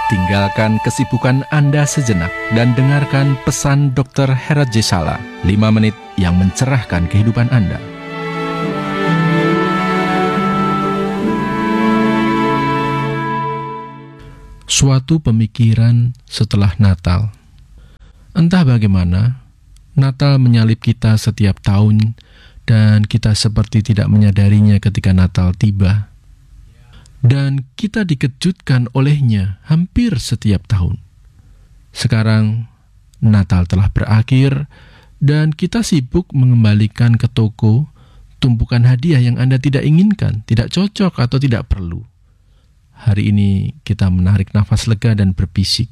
Tinggalkan kesibukan Anda sejenak dan dengarkan pesan Dr. Herod J. Sala, 5 menit yang mencerahkan kehidupan Anda. Suatu pemikiran setelah Natal. Entah bagaimana, Natal menyalip kita setiap tahun dan kita seperti tidak menyadarinya ketika Natal tiba. Dan kita dikejutkan olehnya hampir setiap tahun. Sekarang, Natal telah berakhir dan kita sibuk mengembalikan ke toko tumpukan hadiah yang Anda tidak inginkan, tidak cocok atau tidak perlu. Hari ini kita menarik nafas lega dan berbisik,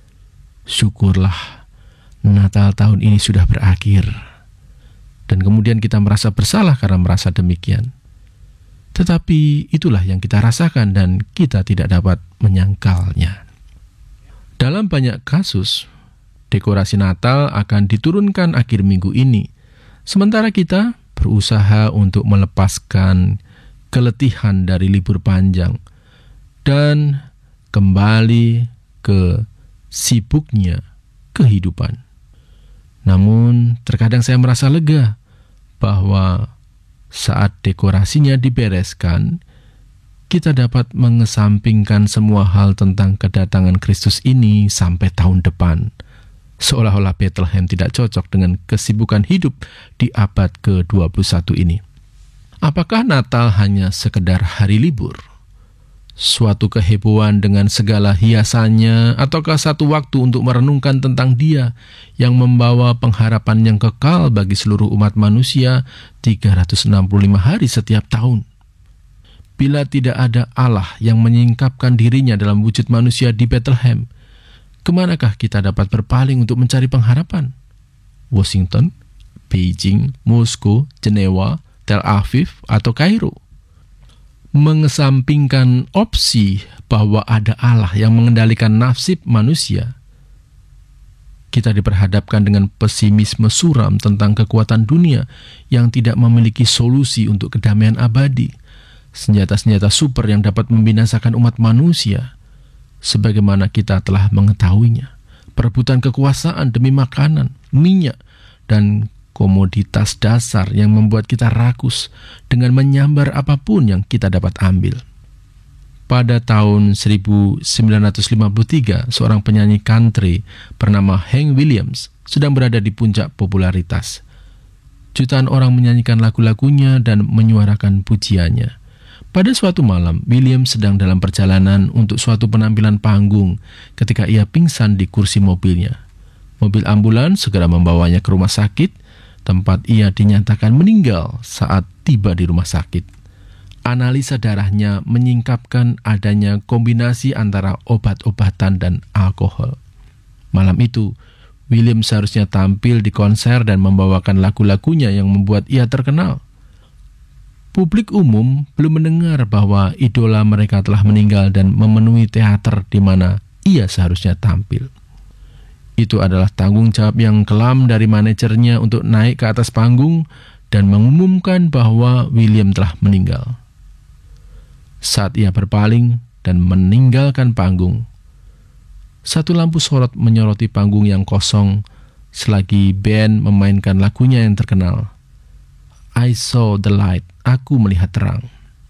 syukurlah Natal tahun ini sudah berakhir. Dan kemudian kita merasa bersalah karena merasa demikian. Tetapi itulah yang kita rasakan dan kita tidak dapat menyangkalnya. Dalam banyak kasus, dekorasi Natal akan diturunkan akhir minggu ini, sementara kita berusaha untuk melepaskan keletihan dari libur panjang dan kembali ke sibuknya kehidupan. Namun, terkadang saya merasa lega bahwa saat dekorasinya dibereskan, kita dapat mengesampingkan semua hal tentang kedatangan Kristus ini sampai tahun depan. Seolah-olah Bethlehem tidak cocok dengan kesibukan hidup di abad ke-21 ini. Apakah Natal hanya sekedar hari libur? Suatu kehebohan dengan segala hiasannya, ataukah satu waktu untuk merenungkan tentang Dia yang membawa pengharapan yang kekal bagi seluruh umat manusia 365 hari setiap tahun? Bila tidak ada Allah yang menyingkapkan dirinya dalam wujud manusia di Bethlehem, kemanakah kita dapat berpaling untuk mencari pengharapan? Washington, Beijing, Moskow, Jenewa, Tel Aviv, atau Kairo? Mengesampingkan opsi bahwa ada Allah yang mengendalikan nasib manusia, kita diperhadapkan dengan pesimisme suram tentang kekuatan dunia yang tidak memiliki solusi untuk kedamaian abadi, senjata-senjata super yang dapat membinasakan umat manusia, sebagaimana kita telah mengetahuinya, perebutan kekuasaan demi makanan, minyak, dan komoditas dasar yang membuat kita rakus dengan menyambar apapun yang kita dapat ambil. Pada tahun 1953, seorang penyanyi country bernama Hank Williams sedang berada di puncak popularitas. Jutaan orang menyanyikan lagu-lagunya dan menyuarakan pujiannya. Pada suatu malam, Williams sedang dalam perjalanan untuk suatu penampilan panggung ketika ia pingsan di kursi mobilnya. Mobil ambulans segera membawanya ke rumah sakit, tempat ia dinyatakan meninggal saat tiba di rumah sakit. Analisa darahnya menyingkapkan adanya kombinasi antara obat-obatan dan alkohol. Malam itu, William seharusnya tampil di konser dan membawakan lagu-lagunya yang membuat ia terkenal. Publik umum belum mendengar bahwa idola mereka telah meninggal dan memenuhi teater di mana ia seharusnya tampil. Itu adalah tanggung jawab yang kelam dari manajernya untuk naik ke atas panggung dan mengumumkan bahwa William telah meninggal. Saat ia berpaling dan meninggalkan panggung, satu lampu sorot menyoroti panggung yang kosong selagi band memainkan lagunya yang terkenal, I Saw the Light, Aku Melihat Terang.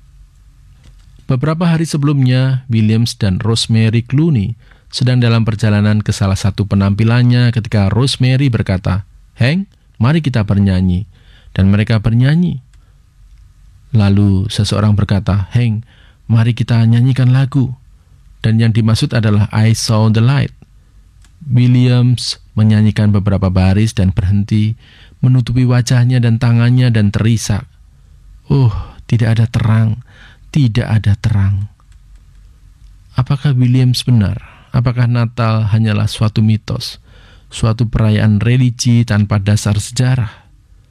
Beberapa hari sebelumnya, Williams dan Rosemary Clooney sedang dalam perjalanan ke salah satu penampilannya ketika Rosemary berkata, "Hank, mari kita bernyanyi." Dan mereka bernyanyi. Lalu seseorang berkata, "Hank, mari kita nyanyikan lagu." Dan yang dimaksud adalah I Saw the Light. Williams menyanyikan beberapa baris dan berhenti, menutupi wajahnya dan tangannya dan terisak. Tidak ada terang, tidak ada terang. Apakah Williams benar? Apakah Natal hanyalah suatu mitos, suatu perayaan religi tanpa dasar sejarah?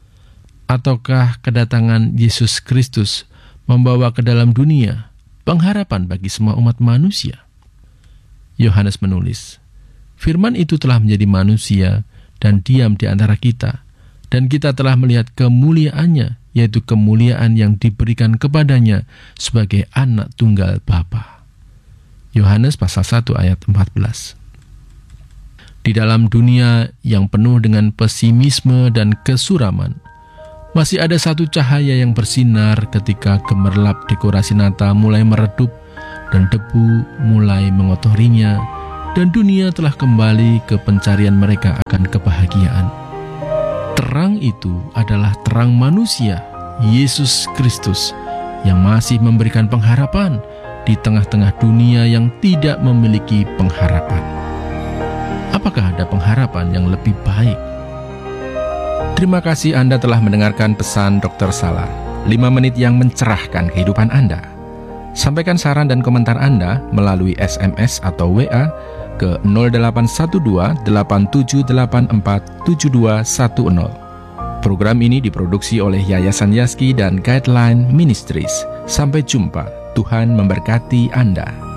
Ataukah kedatangan Yesus Kristus membawa ke dalam dunia pengharapan bagi semua umat manusia? Yohanes menulis, "Firman itu telah menjadi manusia dan diam di antara kita, dan kita telah melihat kemuliaannya, yaitu kemuliaan yang diberikan kepadanya sebagai anak tunggal Bapa." Yohanes pasal 1 ayat 14. Di dalam dunia yang penuh dengan pesimisme dan kesuraman, masih ada satu cahaya yang bersinar ketika gemerlap dekorasi Natal mulai meredup dan debu mulai mengotorinya, dan dunia telah kembali ke pencarian mereka akan kebahagiaan. Terang itu adalah terang manusia, Yesus Kristus, yang masih memberikan pengharapan di tengah-tengah dunia yang tidak memiliki pengharapan. Apakah ada pengharapan yang lebih baik? Terima kasih Anda telah mendengarkan pesan Dr. Salah, 5 menit yang mencerahkan kehidupan Anda. Sampaikan saran dan komentar Anda melalui SMS atau WA ke 0812 8784 7210. Program ini diproduksi oleh Yayasan Yaski dan Guideline Ministries. Sampai jumpa. Tuhan memberkati Anda.